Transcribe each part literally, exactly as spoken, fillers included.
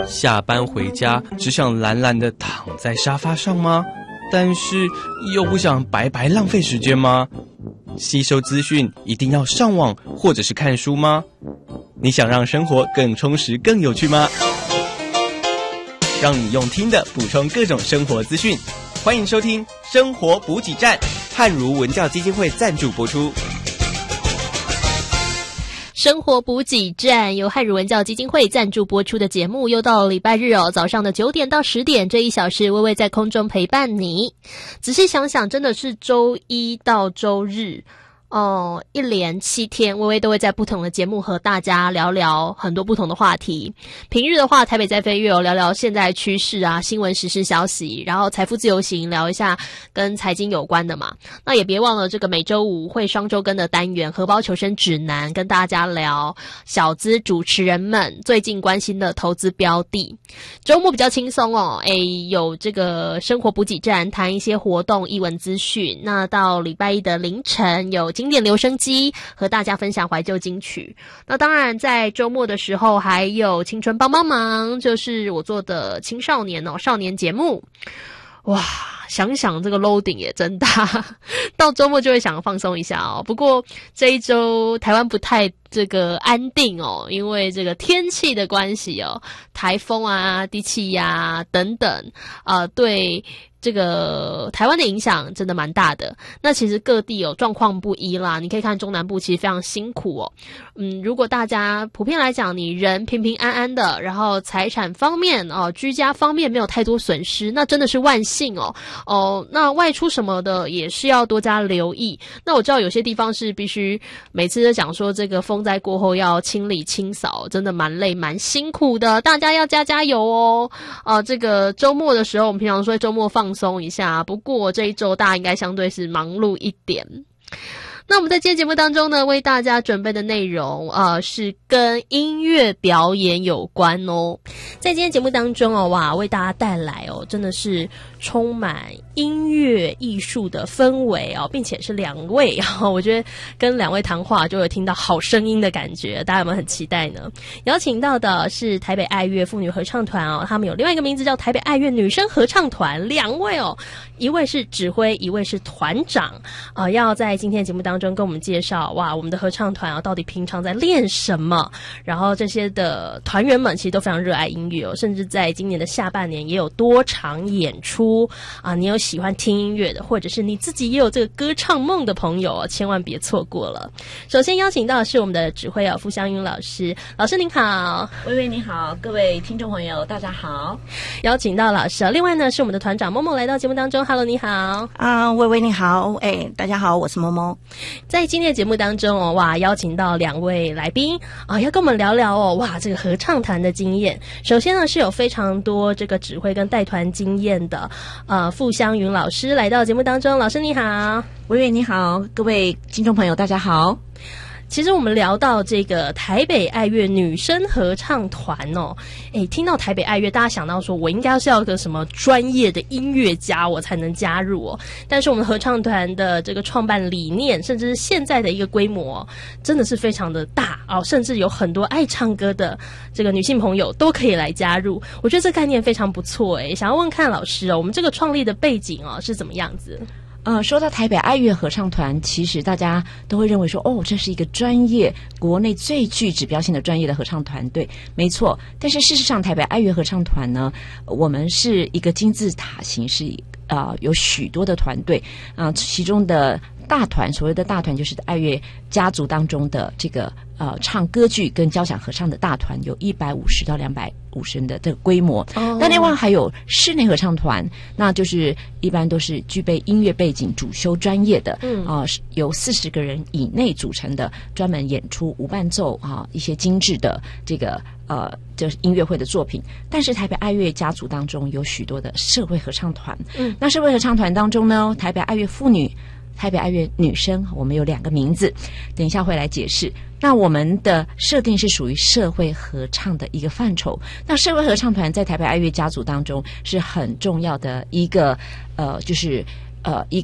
下班回家只想懒懒地躺在沙发上吗？但是又不想白白浪费时间吗？吸收资讯一定要上网或者是看书吗？你想让生活更充实更有趣吗？让你用听的补充各种生活资讯，欢迎收听生活补给站，汉儒文教基金会赞助播出。 生活补给站由汉儒文教基金会赞助播出的节目，又到了礼拜日哦，早上的九点到十点这一小时，微微在空中陪伴你。仔细想想，真的是周一到周日哦，一连七天，微微都会在不同的节目和大家聊聊很多不同的话题。平日的话，台北在飞跃哦，聊聊现在趋势啊、新闻时事消息，然后财富自由行聊一下跟财经有关的嘛。那也别忘了这个每周五会双周更的单元荷包求生指南，跟大家聊小资主持人们最近关心的投资标的。周末比较轻松哦，诶，有这个生活补给站谈一些活动、艺文资讯。那到礼拜一的凌晨有经典留声机和大家分享怀旧金曲。那当然在周末的时候还有青春帮帮忙，就是我做的青少年哦少年节目。哇，想想这个 loading 也真大，到周末就会想放松一下哦。不过这一周台湾不太这个安定哦，因为这个天气的关系哦，台风啊、低气压等等，呃，对这个台湾的影响真的蛮大的。那其实各地有、哦、状况不一啦，你可以看中南部其实非常辛苦哦。嗯，如果大家普遍来讲，你人平平安安的，然后财产方面哦、居家方面没有太多损失，那真的是万幸哦。哦，那外出什么的也是要多加留意。那我知道有些地方是必须每次都讲说这个风灾过后要清理清扫，真的蛮累蛮辛苦的，大家要加加油哦。啊、呃，这个周末的时候，我们平常说周末放松一下，不过这一周大家应该相对是忙碌一点。那我们在今天节目当中呢，为大家准备的内容呃是跟音乐表演有关哦。在今天节目当中哦，哇，为大家带来哦，真的是充满音乐艺术的氛围哦，并且是两位哦，我觉得跟两位谈话就有听到好声音的感觉，大家有没有很期待呢？邀请到的是台北爱乐妇女合唱团哦，他们有另外一个名字叫台北爱乐女生合唱团，两位哦，一位是指挥，一位是团长啊、呃，要在今天的节目当中跟我们介绍哇，我们的合唱团啊到底平常在练什么，然后这些的团员们其实都非常热爱音乐哦，甚至在今年的下半年也有多场演出啊！你有喜欢听音乐的，或者是你自己也有这个歌唱梦的朋友哦，千万别错过了。首先邀请到的是我们的指挥哦，傅湘云老师，老师您好。 薇薇你好，各位听众朋友大家好。 邀请到老师、哦、另外呢是我们的团长某某来到节目当中 ，Hello 你好。 啊，薇薇你好，哎，大家好，我是某某。 在今天的节目当中哦，哇，邀请到两位来宾啊，要跟我们聊聊哦，哇，这个合唱团的经验。首先呢是有非常多这个指挥跟带团经验的呃傅湘云老师来到节目当中，老师你好。 薇薇你好，各位听众朋友大家好。 其实我们聊到这个台北爱乐女生合唱团哦，诶，听到台北爱乐，大家想到说我应该是要个什么专业的音乐家我才能加入哦。但是我们合唱团的这个创办理念，甚至是现在的一个规模，真的是非常的大哦，甚至有很多爱唱歌的这个女性朋友都可以来加入。我觉得这概念非常不错诶，想要问看老师哦，我们这个创立的背景哦是怎么样子？ 呃，说到台北爱乐合唱团，其实大家都会认为说，哦，这是一个专业、国内最具指标性的专业的合唱团队，没错。但是事实上，台北爱乐合唱团呢，我们是一个金字塔形式，啊、呃，有许多的团队啊、呃，其中的大团，所谓的大团就是爱乐家族当中的这个呃唱歌剧跟交响合唱的大团，有一百五十到两百五十人的这个规模。哦，那另外还有室内合唱团，那就是一般都是具备音乐背景、主修专业的，嗯啊、呃，由四十个人以内组成的，专门演出无伴奏啊一些精致的这个呃就是音乐会的作品。但是台北爱乐家族当中有许多的社会合唱团，嗯，那社会合唱团当中呢，台北爱乐妇女、台北爱乐女生，我们有两个名字，等一下会来解释。那我们的设定是属于社会合唱的一个范畴。那社会合唱团在台北爱乐家族当中是很重要的一个呃，就是呃一个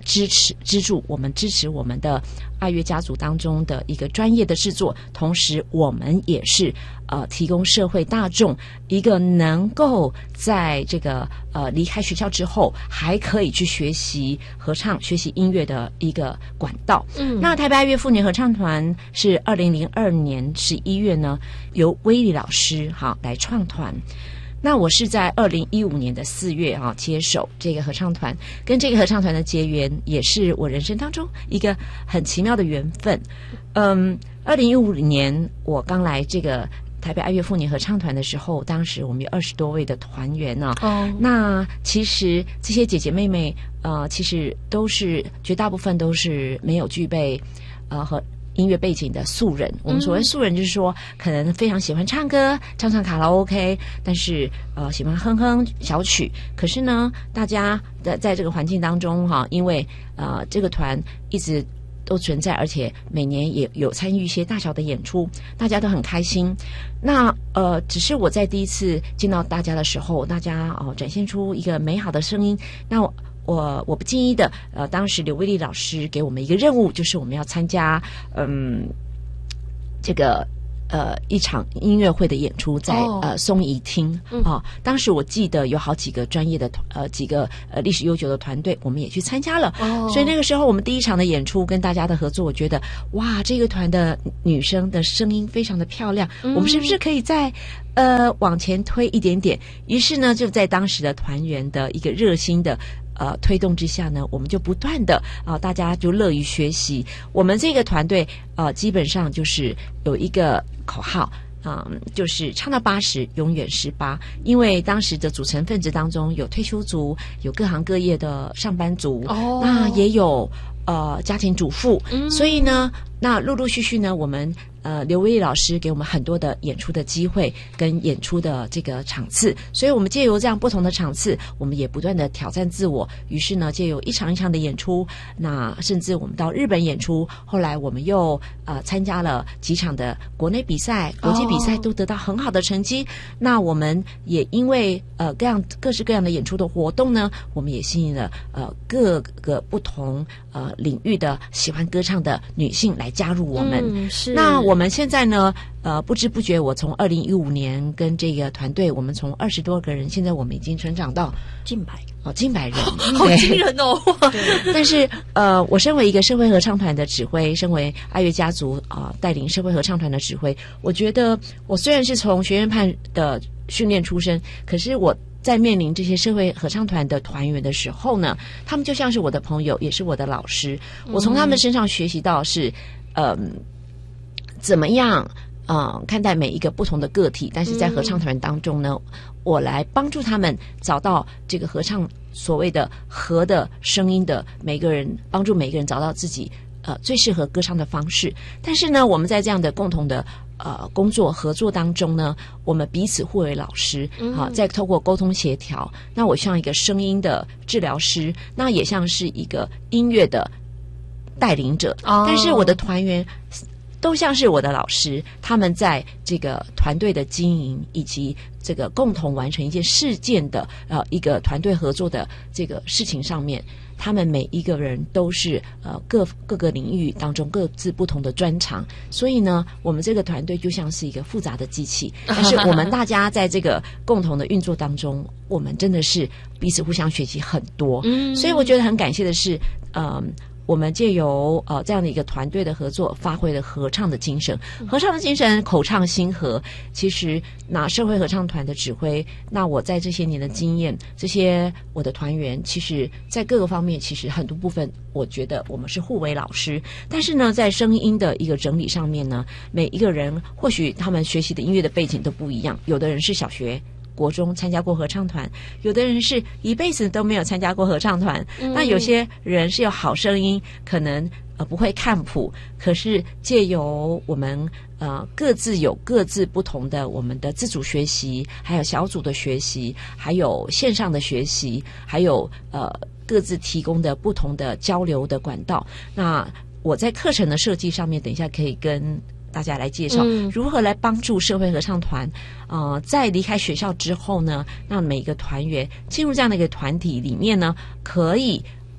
支持资助我们支持我们的爱乐家族当中的一个专业的制作，同时我们也是呃提供社会大众一个能够在这个呃离开学校之后还可以去学习合唱、学习音乐的一个管道。嗯，那台北爱乐妇女合唱团是二零零二年十一月呢，由威利老师好来创团。那我是在二零一五年的四月哈、啊、接手这个合唱团，跟这个合唱团的结缘也是我人生当中一个很奇妙的缘分。嗯，二零一五年我刚来这个台北爱乐妇女合唱团的时候，当时我们有二十多位的团员呢、啊。哦，那其实这些姐姐妹妹呃，其实都是绝大部分都是没有具备呃和。音乐背景的素人，我们所谓素人就是说，可能非常喜欢唱歌，唱唱卡拉 OK， 但是呃喜欢哼哼小曲。可是呢，大家的在这个环境当中哈，因为呃这个团一直都存在，而且每年也有参与一些大小的演出，大家都很开心。那呃，只是我在第一次见到大家的时候，大家哦、呃、展现出一个美好的声音，那我。我我不经意的，呃，当时刘威利老师给我们一个任务，就是我们要参加，嗯，这个呃一场音乐会的演出在，在、oh. 呃松怡厅啊、嗯哦。当时我记得有好几个专业的呃几个呃历史悠久的团队，我们也去参加了。Oh. 所以那个时候我们第一场的演出跟大家的合作，我觉得哇，这个团的女生的声音非常的漂亮，嗯、我们是不是可以在呃往前推一点点？于是呢，就在当时的团员的一个热心的。呃，推动之下呢，我们就不断的啊、呃，大家就乐于学习。我们这个团队呃，基本上就是有一个口号啊、呃，就是唱到八十，永远十八。因为当时的组成分子当中有退休族，有各行各业的上班族，哦，那也有呃家庭主妇，嗯，所以呢，那陆陆续续呢，我们。呃，刘威利老师给我们很多的演出的机会跟演出的这个场次，所以我们借由这样不同的场次，我们也不断的挑战自我。于是呢，借由一场一场的演出，那甚至我们到日本演出，后来我们又呃参加了几场的国内比赛、国际比赛，都得到很好的成绩。Oh. 那我们也因为呃各样各式各样的演出的活动呢，我们也吸引了呃各个不同呃领域的喜欢歌唱的女性来加入我们。嗯，是。那我。我们现在呢，呃，不知不觉，我从二零一五年跟这个团队，我们从二十多个人，现在我们已经成长到近百哦，近百人， 好惊人哦！ 但是，呃，我身为一个社会合唱团的指挥，身为爱乐家族啊、呃、带领社会合唱团的指挥，我觉得我虽然是从学院派的训练出身，可是我。在面临这些社会合唱团的团员的时候呢，他们就像是我的朋友，也是我的老师。我从他们身上学习到是，嗯。呃怎么样呃看待每一个不同的个体，但是在合唱团当中呢、嗯、我来帮助他们找到这个合唱所谓的和的声音的每个人，帮助每个人找到自己呃最适合歌唱的方式。但是呢，我们在这样的共同的呃工作合作当中呢，我们彼此互为老师，好、嗯，再透过沟通协调，那我像一个声音的治疗师，那也像是一个音乐的带领者、哦、但是我的团员都像是我的老师，他们在这个团队的经营以及这个共同完成一件事件的呃一个团队合作的这个事情上面，他们每一个人都是呃各各个领域当中各自不同的专长，所以呢，我们这个团队就像是一个复杂的机器，但是我们大家在这个共同的运作当中，我们真的是彼此互相学习很多，嗯，所以我觉得很感谢的是，嗯、呃。我们借由呃这样的一个团队的合作，发挥了合唱的精神。合唱的精神，口唱心和。其实，那社会合唱团的指挥，那我在这些年的经验，这些我的团员，其实在各个方面，其实很多部分，我觉得我们是互为老师。但是呢，在声音的一个整理上面呢，每一个人或许他们学习的音乐的背景都不一样，有的人是小学。国中参加过合唱团，有的人是一辈子都没有参加过合唱团，嗯、那有些人是有好声音，可能呃不会看谱，可是借由我们呃各自有各自不同的我们的自主学习，还有小组的学习，还有线上的学习，还有呃各自提供的不同的交流的管道。那我在课程的设计上面，等一下可以跟大家来介绍如何来帮助社会合唱团，呃，在离开学校之后呢，让每个团员进入这样的一个团体里面呢，可以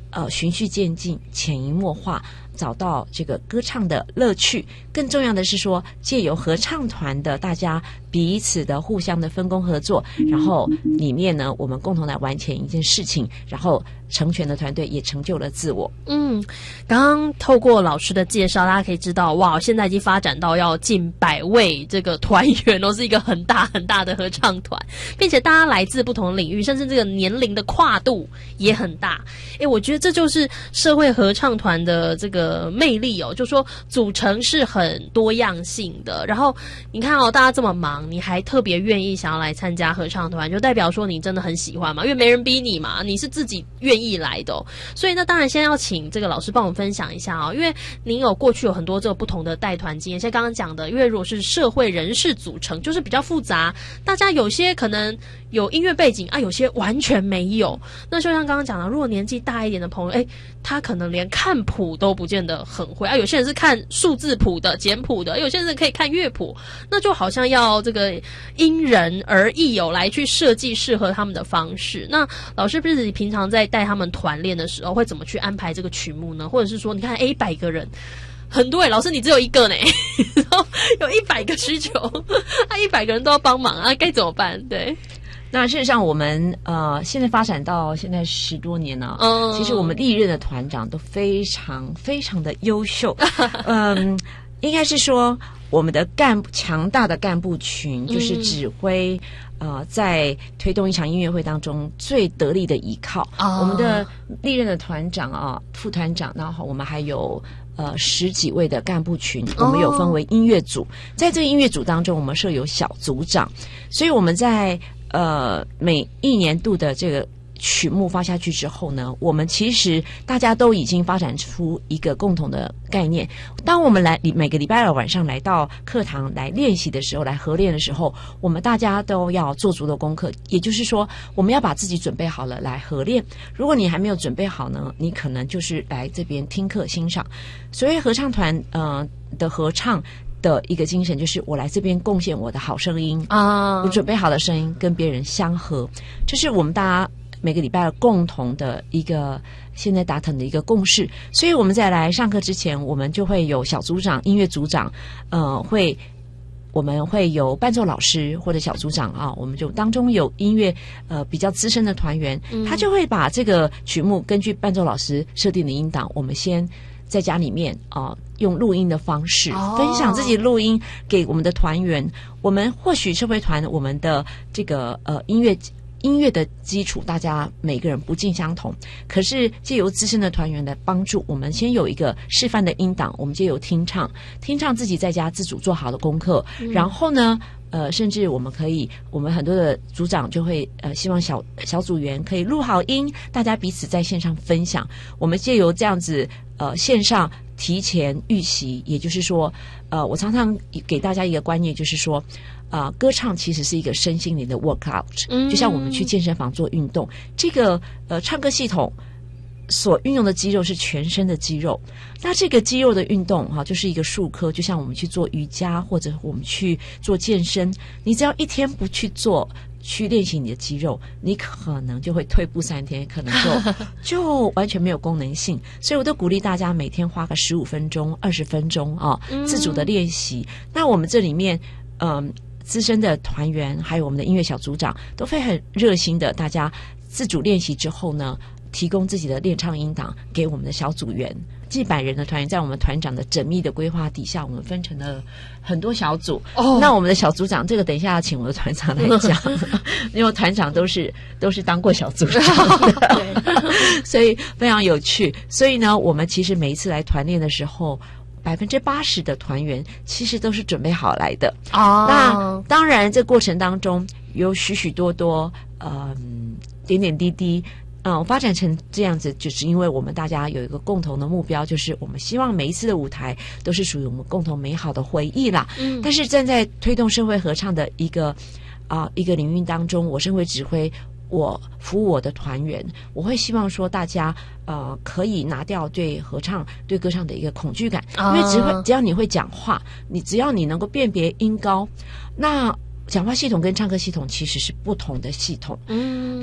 呃循序渐进、潜移默化，找到这个歌唱的乐趣。更重要的是说，借由合唱团的大家彼此的互相的分工合作，然后里面呢，我们共同来完成一件事情，然后成全的团队也成就了自我。 嗯，刚刚透过老师的介绍，大家可以知道，哇，现在已经发展到要近百位这个团员哦，是一个很大很大的合唱团，并且大家来自不同领域，甚至这个年龄的跨度也很大。诶，我觉得这就是社会合唱团的这个魅力哦，就说组成是很多样性的。然后你看哦，大家这么忙，你还特别愿意想要来参加合唱团，就代表说你真的很喜欢嘛，因为没人逼你嘛，你是自己愿意来的哦。所以那当然现在要请这个老师帮我们分享一下哦，因为您有过去有很多这个不同的带团经验，像刚刚讲的，因为如果是社会人士组成，就是比较复杂，大家有些可能有音乐背景啊，有些完全没有。那就像刚刚讲的，如果年纪大一点的朋友，诶，他可能连看谱都不见得很会啊，有些人是看数字谱的、简谱的，有些人可以看乐谱，那就好像要这个因人而异哦，来去设计适合他们的方式。那老师不是平常在带他们团练的时候，会怎么去安排这个曲目呢？或者是说，你看，诶，一百个人。很多诶，老师你只有一个呢，然后有一百个需求，啊，一百个人都要帮忙啊，该怎么办？对。 那事实上，我们呃现在发展到现在十多年了，嗯，其实我们历任的团长都非常非常的优秀，嗯，应该是说我们的干强大的干部群，就是指挥、嗯、呃在推动一场音乐会当中最得力的依靠。哦、我们的历任的团长啊、副团长，然后我们还有。呃，十几位的干部群，我们有分为音乐组， oh. 在这个音乐组当中，我们设有小组长，所以我们在呃每一年度的这个曲目发下去之后呢，我们其实大家都已经发展出一个共同的概念。当我们来每个礼拜二晚上来到课堂来练习的时候，来合练的时候，我们大家都要做足的功课，也就是说，我们要把自己准备好了来合练。如果你还没有准备好呢，你可能就是来这边听课欣赏。所以合唱团呃的合唱的一个精神就是我来这边贡献我的好声音啊， uh. 我准备好的声音跟别人相合，这是我们大家每个礼拜共同的一个现在达成的一个共识。所以我们在来上课之前，我们就会有小组长、音乐组长，呃，会我们会有伴奏老师或者小组长啊，我们就当中有音乐呃比较资深的团员，他就会把这个曲目根据伴奏老师设定的音档，我们先在家里面啊、呃、用录音的方式、oh. 分享自己录音给我们的团员。我们或许社会团我们的这个呃音乐音乐的基础大家每个人不尽相同，可是借由资深的团员的帮助，我们先有一个示范的音档，我们借由听唱听唱自己在家自主做好的功课、嗯、然后呢呃，甚至我们可以，我们很多的组长就会呃，希望小小组员可以录好音，大家彼此在线上分享。我们借由这样子呃线上提前预习，也就是说，呃，我常常给大家一个观念，就是说，啊、呃，歌唱其实是一个身心灵的 workout，、嗯、就像我们去健身房做运动，这个呃唱歌系统所运用的肌肉是全身的肌肉，那这个肌肉的运动哈、啊，就是一个术科，就像我们去做瑜伽或者我们去做健身，你只要一天不去做，去练习你的肌肉，你可能就会退步三天，可能就就完全没有功能性。所以我都鼓励大家每天花个十五分钟、二十分钟啊，自主的练习。嗯、那我们这里面，嗯、呃，资深的团员还有我们的音乐小组长都会很热心的，大家自主练习之后呢，提供自己的练唱音档给我们的小组员。近百人的团员在我们团长的缜密的规划底下，我们分成了很多小组。哦，那我们的小组长，这个等一下要请我的团长来讲，因为团长都是都是当过小组长的，所以非常有趣。所以呢，我们其实每一次来团练的时候，百分之八十的团员其实都是准备好来的。哦，那当然，这过程当中有许许多多嗯点点滴滴。嗯，发展成这样子，就是因为我们大家有一个共同的目标，就是我们希望每一次的舞台都是属于我们共同美好的回忆啦。嗯，但是站在推动社会合唱的一个啊、呃、一个领域当中，我身为指挥，我服务我的团员，我会希望说大家呃可以拿掉对合唱、对歌唱的一个恐惧感，因为只会只要你会讲话，你只要你能够辨别音高，那讲话系统跟唱歌系统其实是不同的系统。嗯，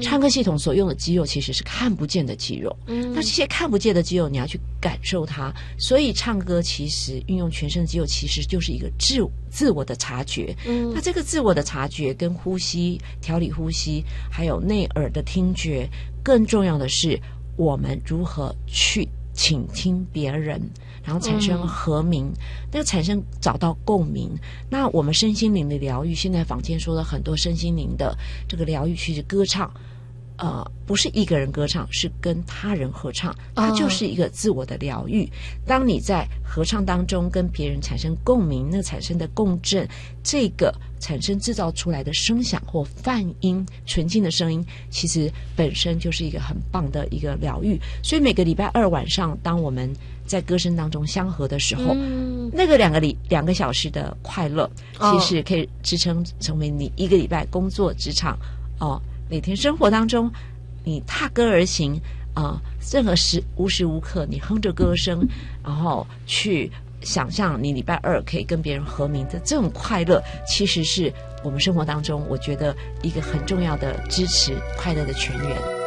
唱歌系统所用的肌肉其实是看不见的肌肉，嗯，那这些看不见的肌肉你要去感受它，所以唱歌其实运用全身的肌肉其实就是一个自自我的察觉，嗯，那这个自我的察觉跟呼吸调理呼吸还有内耳的听觉，更重要的是我们如何去倾听别人，然后产生和鸣，嗯，那个产生找到共鸣。那我们身心灵的疗愈，现在坊间说了很多身心灵的这个疗愈，其实歌唱呃，不是一个人歌唱，是跟他人合唱，它就是一个自我的疗愈。当你在合唱当中跟别人产生共鸣，那产生的共振，这个产生制造出来的声响或泛音，纯净的声音，其实本身就是一个很棒的一个疗愈。所以每个礼拜二晚上，当我们在歌声当中相合的时候，嗯，那个两个礼两个小时的快乐，其实可以支撑成为你一个礼拜工作职场哦。每天生活当中，你踏歌而行啊，呃，任何时无时无刻你哼着歌声，然后去想象你礼拜二可以跟别人和鸣的这种快乐，其实是我们生活当中我觉得一个很重要的支持快乐的泉源。